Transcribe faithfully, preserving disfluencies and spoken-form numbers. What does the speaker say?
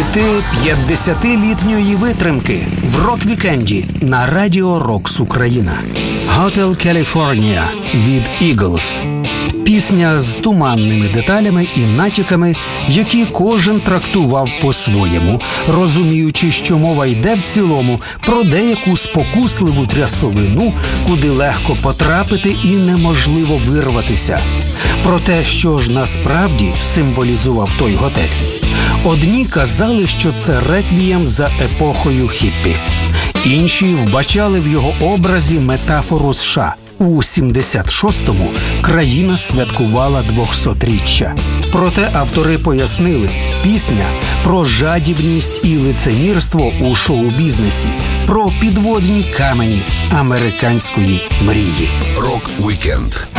Хіти п'ятдесятилітньої витримки в рок-вікенді на Радіо Рокс Україна. Hotel California від Eagles. Пісня з туманними деталями і натяками, які кожен трактував по-своєму, розуміючи, що мова йде в цілому про деяку спокусливу трясовину, куди легко потрапити і неможливо вирватися. Про те, що ж насправді символізував той готель. Одні казали, що це реквієм за епохою хіппі. Інші вбачали в його образі метафору США. У сімдесят шостому країна святкувала двохсотріччя. Проте автори пояснили, пісня про жадібність і лицемірство у шоу-бізнесі, про підводні камені американської мрії. Рок-вікенд